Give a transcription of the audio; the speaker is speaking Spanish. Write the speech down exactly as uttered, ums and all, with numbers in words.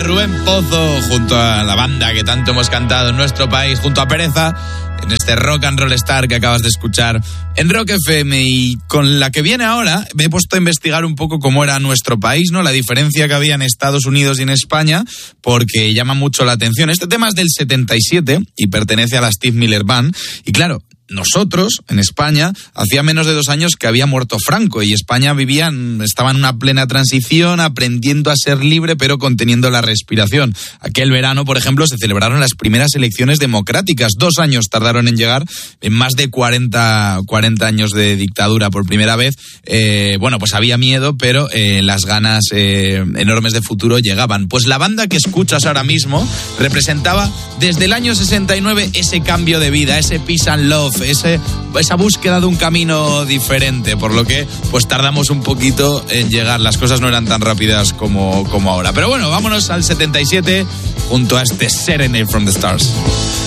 Rubén Pozo, junto a la banda que tanto hemos cantado en nuestro país, junto a Pereza, en este Rock and Roll Star que acabas de escuchar en Rock F M. Y con la que viene ahora me he puesto a investigar un poco cómo era nuestro país, ¿no? La diferencia que había en Estados Unidos y en España, porque llama mucho la atención. Este tema es del setenta y siete y pertenece a la Steve Miller Band. Y claro, nosotros, en España, hacía menos de dos años que había muerto Franco y España vivía, estaba en una plena transición, aprendiendo a ser libre, pero conteniendo la respiración. Aquel verano, por ejemplo, se celebraron las primeras elecciones democráticas. Dos años tardaron en llegar, en más de cuarenta, cuarenta años de dictadura por primera vez. Eh, bueno, pues había miedo, pero eh, las ganas eh, enormes de futuro llegaban. Pues la banda que escuchas ahora mismo representaba desde el año sesenta y nueve ese cambio de vida, ese peace and love, Ese, esa búsqueda de un camino diferente, por lo que pues tardamos un poquito en llegar, las cosas no eran tan rápidas como, como ahora. Pero bueno, vámonos al setenta y siete junto a este Serenade from the Stars.